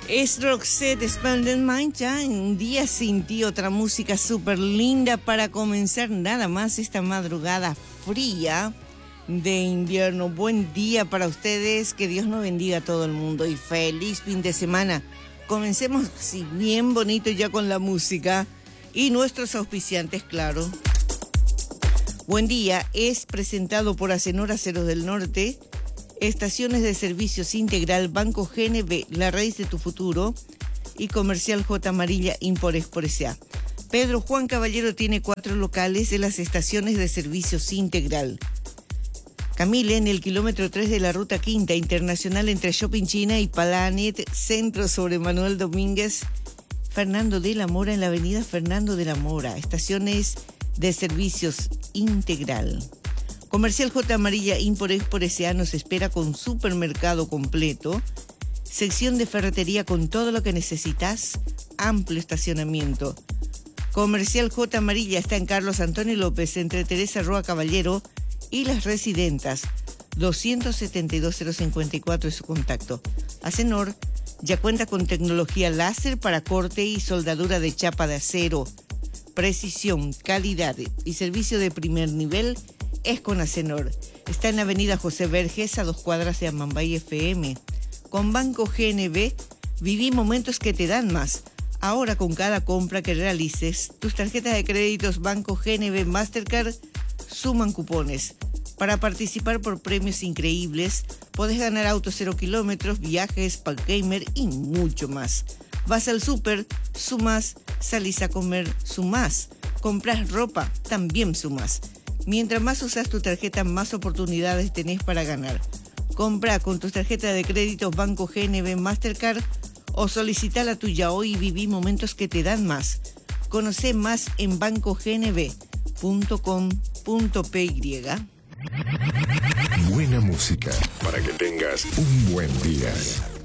Es Roxette Expanded Mind, ya en Un Día Sin Ti, otra música súper linda para comenzar nada más esta madrugada fría de invierno. Buen día para ustedes, que Dios nos bendiga a todo el mundo y feliz fin de semana. Comencemos así bien bonito ya con la música y nuestros auspiciantes, claro. Buen día es presentado por Acenor Aceros del Norte, Estaciones de Servicios Integral, Banco GNB, La Raíz de tu Futuro y Comercial J. Amarilla Import-Export S.A. Pedro Juan Caballero tiene 4 locales de las Estaciones de Servicios Integral. Camille en el kilómetro 3 de la Ruta Quinta Internacional entre Shopping China y Planet Centro sobre Manuel Domínguez. Fernando de la Mora en la avenida Fernando de la Mora. Estaciones de Servicios Integral. Comercial J. Amarilla Import-Export S.A. nos espera con supermercado completo, sección de ferretería con todo lo que necesitas, amplio estacionamiento. Comercial J. Amarilla está en Carlos Antonio López, entre Teresa Roa Caballero y Las Residentas. 272-054 es su contacto. Acenor ya cuenta con tecnología láser para corte y soldadura de chapa de acero. Precisión, calidad y servicio de primer nivel es con Acenor. Está en la avenida José Verges, a 2 cuadras de Amambay FM. Con Banco GNB, viví momentos que te dan más. Ahora, con cada compra que realices, tus tarjetas de créditos Banco GNB Mastercard suman cupones. Para participar por premios increíbles, podés ganar autos 0 kilómetros, viajes, pack gamer y mucho más. Vas al súper, sumás. Salís a comer, sumás. Comprás ropa, también sumás. Mientras más usas tu tarjeta, más oportunidades tenés para ganar. Compra con tus tarjetas de créditos Banco GNB Mastercard o solicita la tuya hoy y viví momentos que te dan más. Conoce más en bancognb.com.py. Buena música para que tengas un buen día.